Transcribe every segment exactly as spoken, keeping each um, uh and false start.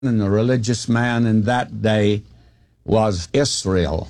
And the religious man in that day was Israel.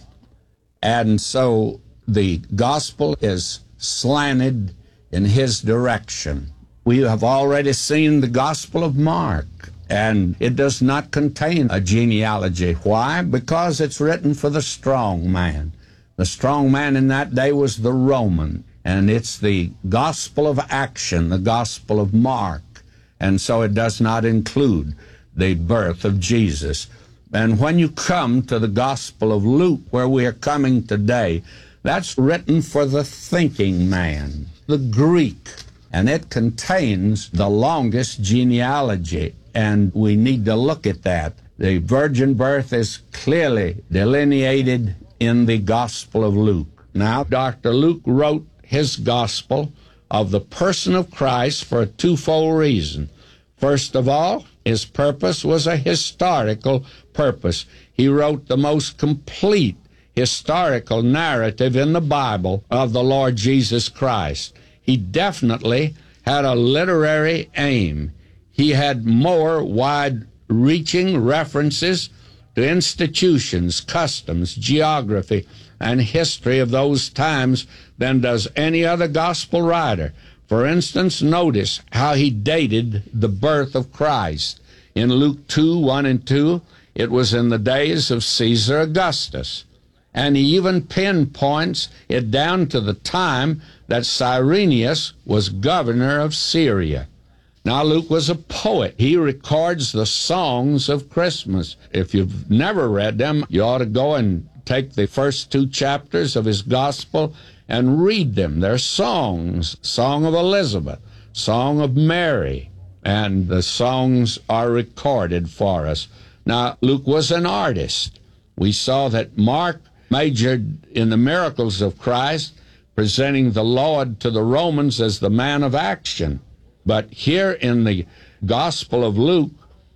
And so the gospel is slanted in his direction. We have already seen the Gospel of Mark, and it does not contain a genealogy. Why? Because it's written for the strong man. The strong man in that day was the Roman, and it's the gospel of action, the Gospel of Mark, and so it does not include the birth of Jesus. And when you come to the Gospel of Luke, where we are coming today, that's written for the thinking man, the Greek, and it contains the longest genealogy, and we need to look at that. The virgin birth is clearly delineated in the Gospel of Luke. Now, Doctor Luke wrote his Gospel of the person of Christ for a twofold reason. First of all, his purpose was a historical purpose. He wrote the most complete historical narrative in the Bible of the Lord Jesus Christ. He definitely had a literary aim. He had more wide-reaching references to institutions, customs, geography, and history of those times than does any other gospel writer. For instance, notice how he dated the birth of Christ. In Luke two, one and two, it was in the days of Caesar Augustus. And he even pinpoints it down to the time that Cyrenius was governor of Syria. Now, Luke was a poet. He records the songs of Christmas. If you've never read them, you ought to go and take the first two chapters of his gospel and read them. They're songs, Song of Elizabeth, Song of Mary, and the songs are recorded for us. Now, Luke was an artist. We saw that Mark majored in the miracles of Christ, presenting the Lord to the Romans as the man of action. But here in the Gospel of Luke,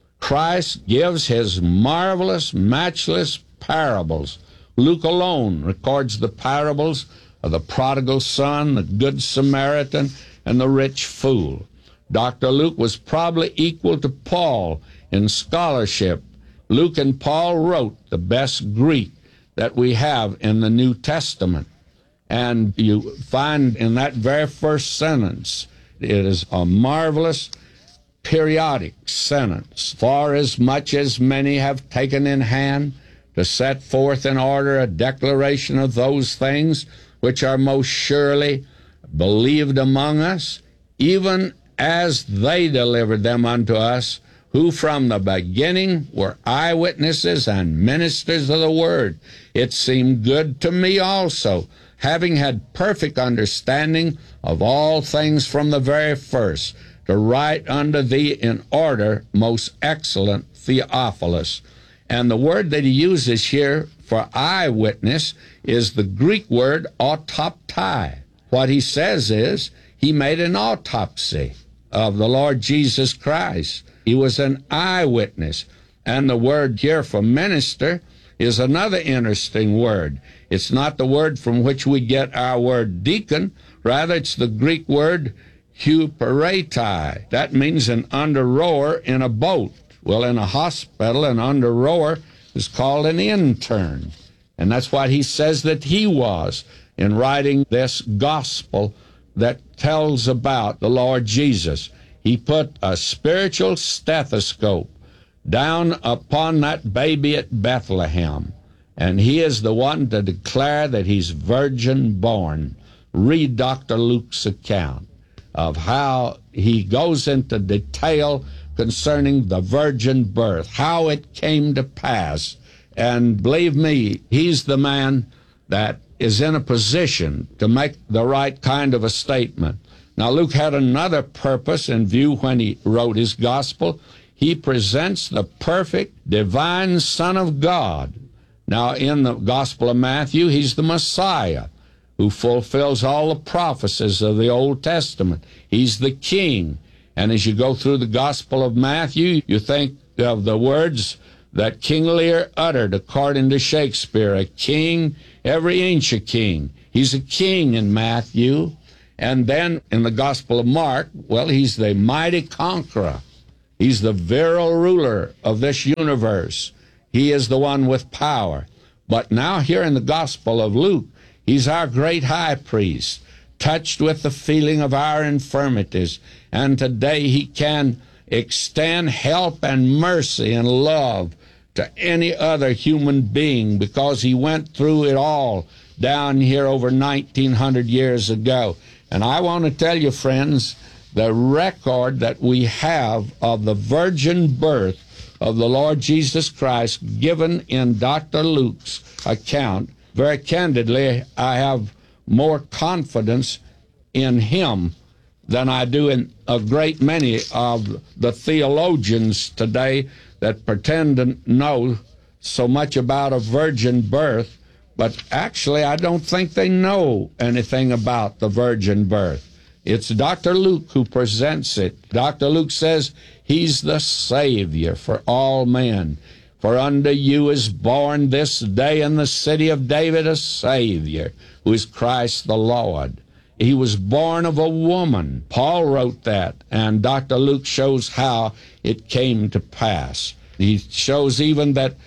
Christ gives his marvelous, matchless parables. Luke alone records the parables of the prodigal son, the good Samaritan, and the rich fool. Doctor Luke was probably equal to Paul in scholarship. Luke and Paul wrote the best Greek that we have in the New Testament. And you find in that very first sentence, it is a marvelous periodic sentence. For as much as many have taken in hand to set forth in order a declaration of those things which are most surely believed among us, even as they delivered them unto us, who from the beginning were eyewitnesses and ministers of the word. It seemed good to me also, having had perfect understanding of all things from the very first, to write unto thee in order, most excellent Theophilus. And the word that he uses here for eyewitness is the Greek word autoptai. What he says is he made an autopsy of the Lord Jesus Christ. He was an eyewitness. And the word here for minister is another interesting word. It's not the word from which we get our word deacon. Rather, it's the Greek word huperetai. That means an under-rower in a boat. Well, in a hospital, an under-rower is called an intern. And that's what he says that he was in writing this gospel that tells about the Lord Jesus. He put a spiritual stethoscope down upon that baby at Bethlehem, and he is the one to declare that he's virgin born. Read Doctor Luke's account of how he goes into detail concerning the virgin birth, how it came to pass. And believe me, he's the man that is in a position to make the right kind of a statement. Now, Luke had another purpose in view when he wrote his gospel. He presents the perfect divine Son of God. Now, in the Gospel of Matthew, he's the Messiah who fulfills all the prophecies of the Old Testament. He's the King. And as you go through the Gospel of Matthew, you think of the words that King Lear uttered according to Shakespeare, a king, every inch a king. He's a king in Matthew. And then in the Gospel of Mark, well, he's the mighty conqueror. He's the virile ruler of this universe. He is the one with power. But now here in the Gospel of Luke, he's our great high priest, touched with the feeling of our infirmities. And today he can extend help and mercy and love to any other human being because he went through it all down here over nineteen hundred years ago. And I want to tell you, friends, the record that we have of the virgin birth of the Lord Jesus Christ given in Doctor Luke's account, very candidly, I have more confidence in him than I do in a great many of the theologians today that pretend to know so much about a virgin birth, but actually I don't think they know anything about the virgin birth. It's Doctor Luke who presents it. Doctor Luke says he's the Savior for all men. For unto you is born this day in the city of David a Savior, who is Christ the Lord. He was born of a woman. Paul wrote that, and Doctor Luke shows how it came to pass. He shows even that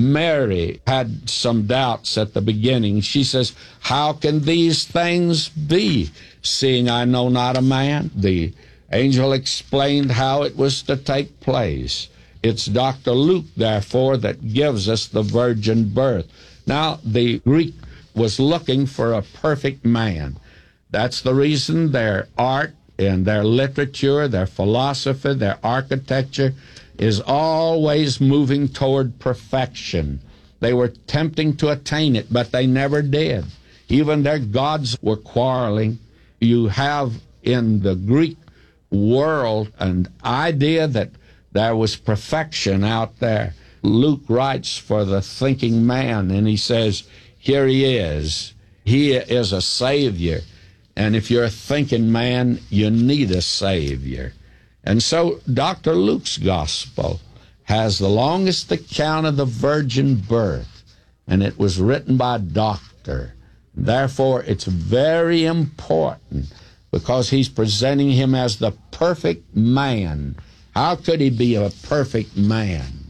Mary had some doubts at the beginning. She says, how can these things be, seeing I know not a man? The angel explained how it was to take place. It's Doctor Luke, therefore, that gives us the virgin birth. Now, the Greek was looking for a perfect man. That's the reason their art and their literature, their philosophy, their architecture is always moving toward perfection. They were attempting to attain it, but they never did. Even their gods were quarreling. You have in the Greek world an idea that there was perfection out there. Luke writes for the thinking man, and he says, here he is. He is a Savior. And if you're a thinking man, you need a Savior. And so Doctor Luke's Gospel has the longest account of the virgin birth, and it was written by a doctor. Therefore, it's very important because he's presenting him as the perfect man. How could he be a perfect man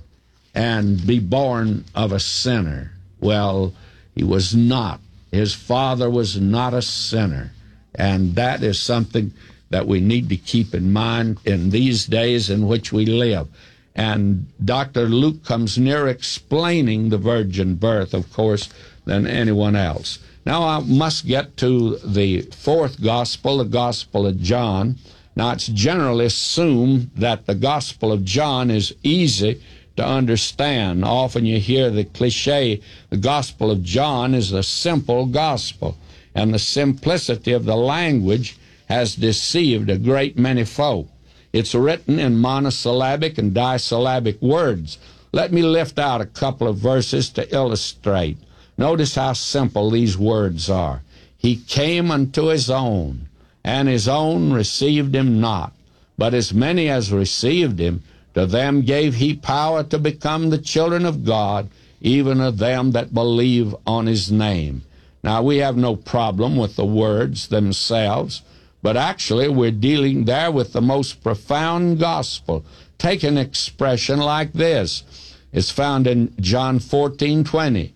and be born of a sinner? Well, he was not. His father was not a sinner. And that is something that we need to keep in mind in these days in which we live. And Doctor Luke comes near explaining the virgin birth, of course, than anyone else. Now I must get to the fourth gospel, the Gospel of John. Now it's generally assumed that the Gospel of John is easy to understand. Often you hear the cliche, the Gospel of John is a simple gospel. And the simplicity of the language has deceived a great many folk. It's written in monosyllabic and disyllabic words. Let me lift out a couple of verses to illustrate. Notice how simple these words are. He came unto his own, and his own received him not. But as many as received him, to them gave he power to become the children of God, even of them that believe on his name. Now, we have no problem with the words themselves, but actually we're dealing there with the most profound gospel. Take an expression like this. It's found in John fourteen twenty.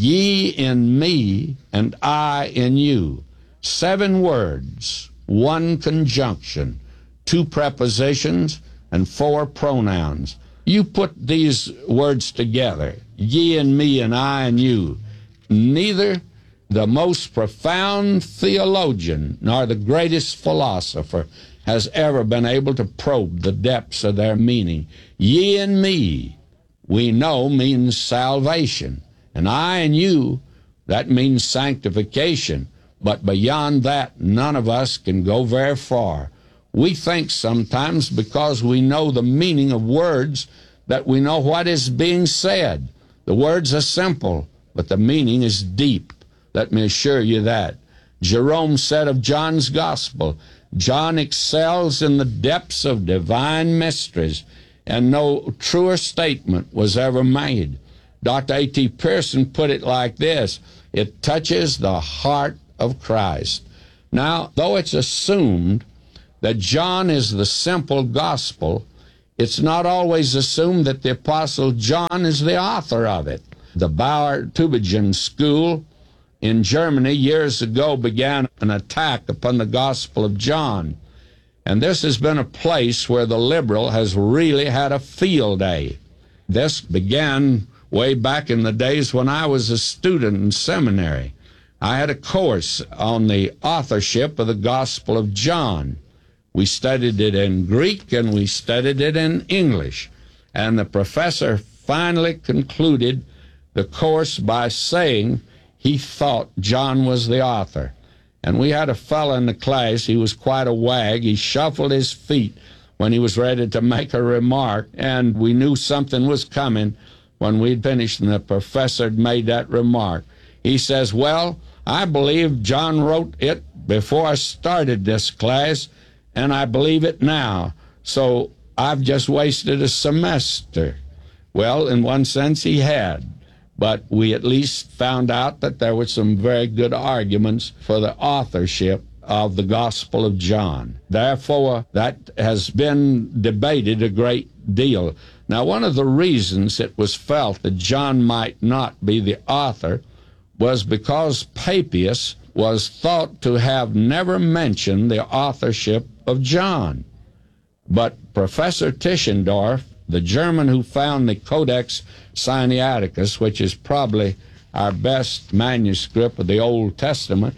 Ye in me, and I in you. Seven words, one conjunction, two prepositions, and four pronouns. You put these words together, ye and me and I and you. Neither the most profound theologian nor the greatest philosopher has ever been able to probe the depths of their meaning. Ye and me, we know, means salvation. And I and you, that means sanctification. But beyond that, none of us can go very far. We think sometimes because we know the meaning of words that we know what is being said. The words are simple, but the meaning is deep. Let me assure you that. Jerome said of John's Gospel, John excels in the depths of divine mysteries, and no truer statement was ever made. Doctor A T Pearson put it like this, it touches the heart of Christ. Now, though it's assumed that John is the simple gospel, it's not always assumed that the Apostle John is the author of it. The Bauer Tübingen School in Germany years ago began an attack upon the Gospel of John. And this has been a place where the liberal has really had a field day. This began way back in the days when I was a student in seminary. I had a course on the authorship of the Gospel of John. We studied it in Greek and we studied it in English. And the professor finally concluded the course by saying he thought John was the author. And we had a fellow in the class, he was quite a wag. He shuffled his feet when he was ready to make a remark, and we knew something was coming when we'd finished and the professor had made that remark. He says, well, I believe John wrote it before I started this class, and I believe it now. So I've just wasted a semester. Well, in one sense, he had. But we at least found out that there were some very good arguments for the authorship of the Gospel of John. Therefore, that has been debated a great deal. Now, one of the reasons it was felt that John might not be the author was because Papias was thought to have never mentioned the authorship of John. But Professor Tischendorf, the German who found the Codex Sinaiticus, which is probably our best manuscript of the Old Testament.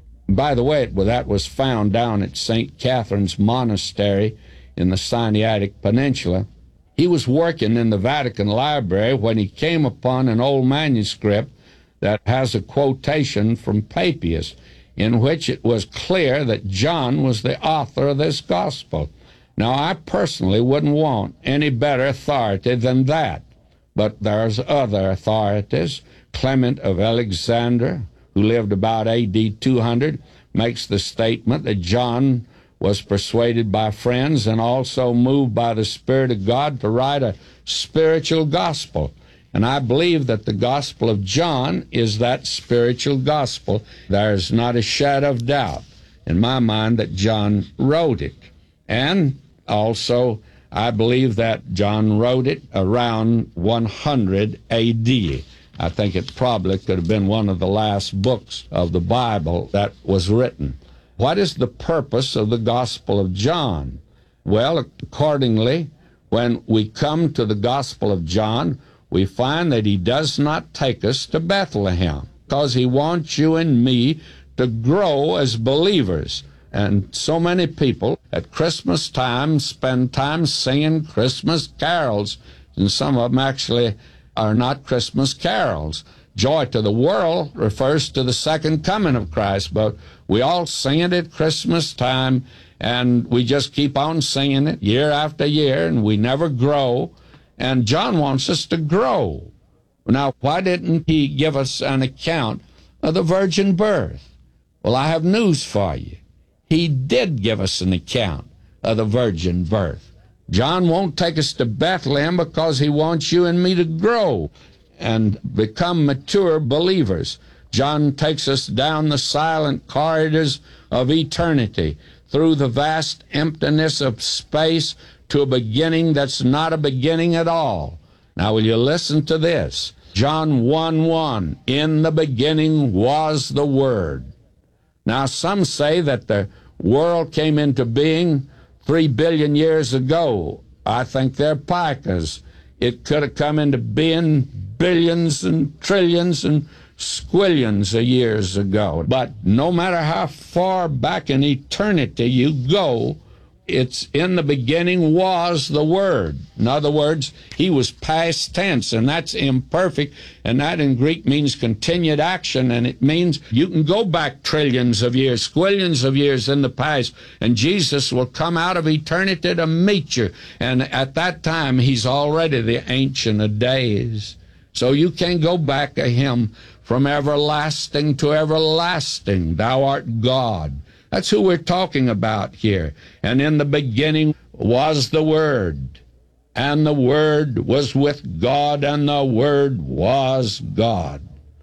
By the way, that was found down at Saint Catherine's Monastery in the Sinaitic Peninsula. He was working in the Vatican Library when he came upon an old manuscript that has a quotation from Papias, in which it was clear that John was the author of this gospel. Now, I personally wouldn't want any better authority than that, but there's other authorities. Clement of Alexandria, who lived about A D two hundred, makes the statement that John was persuaded by friends and also moved by the Spirit of God to write a spiritual gospel. And I believe that the Gospel of John is that spiritual gospel. There's not a shadow of doubt in my mind that John wrote it. And also, I believe that John wrote it around one hundred A D. I think it probably could have been one of the last books of the Bible that was written. What is the purpose of the Gospel of John? Well, accordingly, when we come to the Gospel of John, we find that he does not take us to Bethlehem because he wants you and me to grow as believers. And so many people at Christmas time spend time singing Christmas carols, and some of them actually are not Christmas carols. Joy to the World refers to the second coming of Christ, but we all sing it at Christmas time, and we just keep on singing it year after year, and we never grow. And John wants us to grow. Now, why didn't he give us an account of the virgin birth? Well, I have news for you. He did give us an account of the virgin birth. John won't take us to Bethlehem because he wants you and me to grow and become mature believers. John takes us down the silent corridors of eternity, through the vast emptiness of space to a beginning that's not a beginning at all. Now, will you listen to this? John one one, in the beginning was the Word. Now, some say that the world came into being three billion years ago. I think they're picas. It could have come into being billions and trillions and squillions of years ago. But no matter how far back in eternity you go, it's in the beginning was the Word. In other words, he was past tense, and that's imperfect, and that in Greek means continued action, and it means you can go back trillions of years, squillions of years in the past, and Jesus will come out of eternity to meet you, and at that time, he's already the Ancient of Days. So you can go back to him from everlasting to everlasting. Thou art God. That's who we're talking about here. And in the beginning was the Word, and the Word was with God, and the Word was God.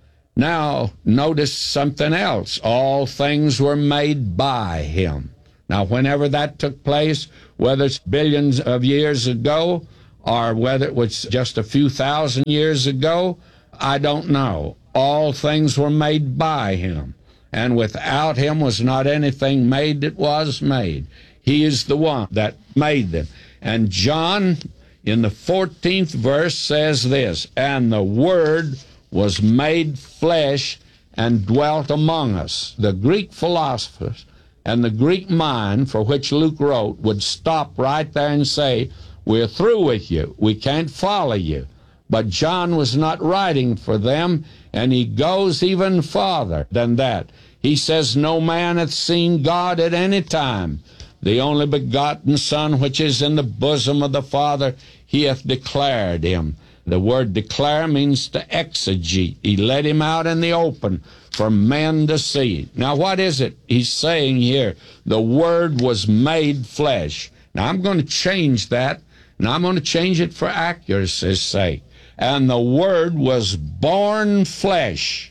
Now, notice something else. All things were made by him. Now, whenever that took place, whether it's billions of years ago or whether it was just a few thousand years ago, I don't know. All things were made by him, and without him was not anything made that was made. He is the one that made them. And John, in the fourteenth verse, says this, "And the Word was made flesh and dwelt among us." The Greek philosophers and the Greek mind for which Luke wrote would stop right there and say, "We're through with you. We can't follow you." But John was not writing for them, and he goes even farther than that. He says, "No man hath seen God at any time. The only begotten Son, which is in the bosom of the Father, he hath declared him." The word declare means to exegete. He let him out in the open for men to see. Now, what is it he's saying here? The Word was made flesh. Now, I'm going to change that, and I'm going to change it for accuracy's sake. "And the Word was born flesh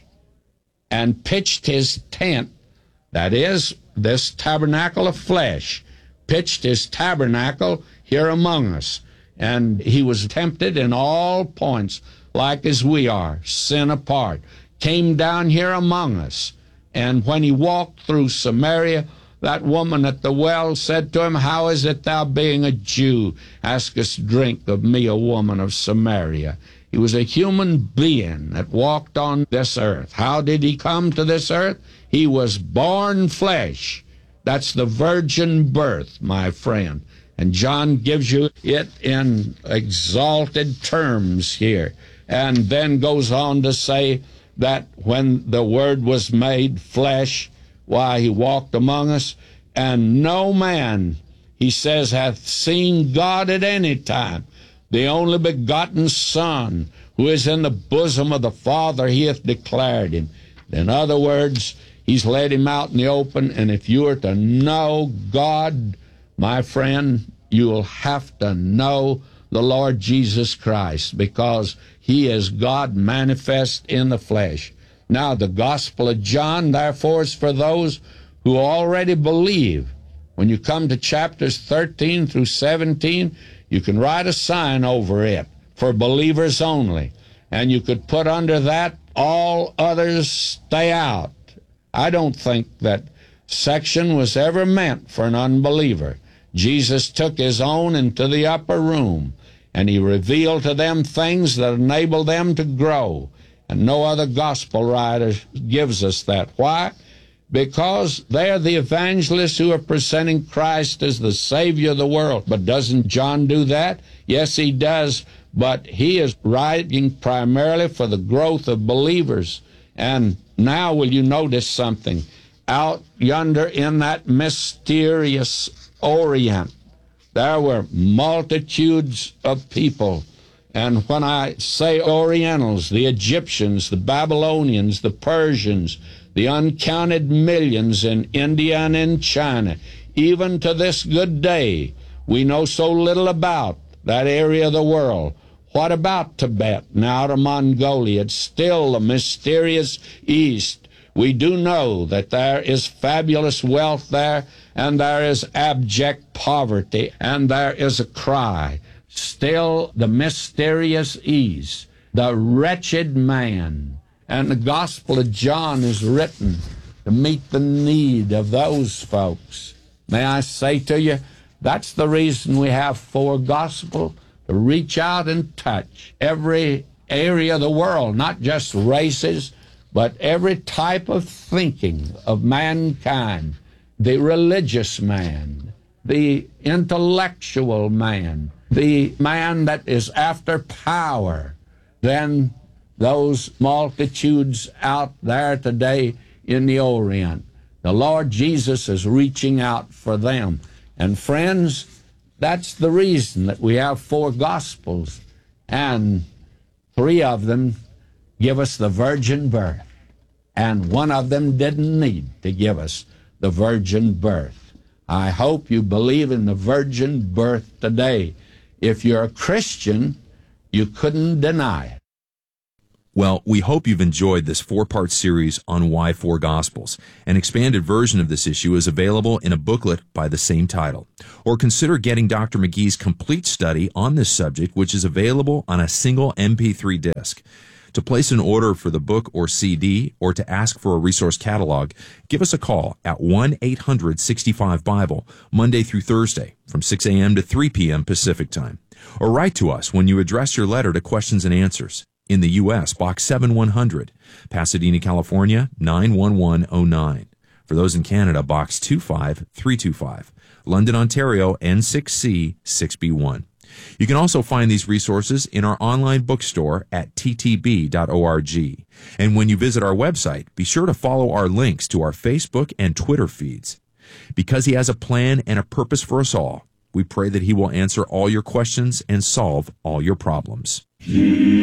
and pitched his tent," that is, this tabernacle of flesh, pitched his tabernacle here among us. And he was tempted in all points, like as we are, sin apart. Came down here among us. And when he walked through Samaria, that woman at the well said to him, "How is it thou, being a Jew, askest drink of me, a woman of Samaria?" He was a human being that walked on this earth. How did he come to this earth? He was born flesh. That's the virgin birth, my friend. And John gives you it in exalted terms here, and then goes on to say that when the Word was made flesh, why, he walked among us, and no man, he says, hath seen God at any time. The only begotten Son, who is in the bosom of the Father, he hath declared him. In other words, he's let him out in the open, and if you are to know God, my friend, you will have to know the Lord Jesus Christ, because he is God manifest in the flesh. Now, the Gospel of John, therefore, is for those who already believe. When you come to chapters thirteen through seventeen, you can write a sign over it, for believers only. And you could put under that, all others stay out. I don't think that section was ever meant for an unbeliever. Jesus took his own into the upper room, and he revealed to them things that enabled them to grow. And no other gospel writer gives us that. Why? Because they're the evangelists who are presenting Christ as the Savior of the world. But doesn't John do that? Yes, he does. But he is writing primarily for the growth of believers. And now will you notice something? Out yonder in that mysterious Orient, there were multitudes of people. And when I say Orientals, the Egyptians, the Babylonians, the Persians, the uncounted millions in India and in China, even to this good day, we know so little about that area of the world. What about Tibet and Outer Mongolia? It's still the mysterious East. We do know that there is fabulous wealth there, and there is abject poverty, and there is a cry. Still the mysterious East, the wretched man. And the Gospel of John is written to meet the need of those folks. May I say to you, that's the reason we have four Gospels, to reach out and touch every area of the world, not just races, but every type of thinking of mankind, the religious man, the intellectual man, the man that is after power, then those multitudes out there today in the Orient. The Lord Jesus is reaching out for them. And friends, that's the reason that we have four Gospels, and three of them give us the virgin birth, and one of them didn't need to give us the virgin birth. I hope you believe in the virgin birth today. If you're a Christian, you couldn't deny it. Well, we hope you've enjoyed this four-part series on why four Gospels. An expanded version of this issue is available in a booklet by the same title. Or consider getting Doctor McGee's complete study on this subject, which is available on a single M P three disc. To place an order for the book or C D, or to ask for a resource catalog, give us a call at one eight hundred sixty-five Bible, Monday through Thursday, from six a.m. to three p.m. Pacific Time. Or write to us when you address your letter to Questions and Answers. In the U S, Box seven one hundred, Pasadena, California, nine one one oh nine. For those in Canada, Box two five three two five, London, Ontario, N six C six B one. You can also find these resources in our online bookstore at t t b dot org. And when you visit our website, be sure to follow our links to our Facebook and Twitter feeds. Because He has a plan and a purpose for us all, we pray that He will answer all your questions and solve all your problems.